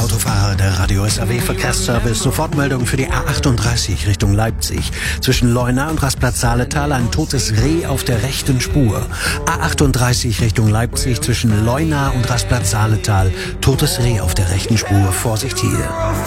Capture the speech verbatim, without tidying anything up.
Autofahrer, der Radio S A W Verkehrsservice. Sofortmeldung für die A achtunddreißig Richtung Leipzig. Zwischen Leuna und Rastplatz-Saaletal ein totes Reh auf der rechten Spur. A achtunddreißig Richtung Leipzig zwischen Leuna und Rastplatz-Saaletal. Totes Reh auf der rechten Spur. Vorsicht hier.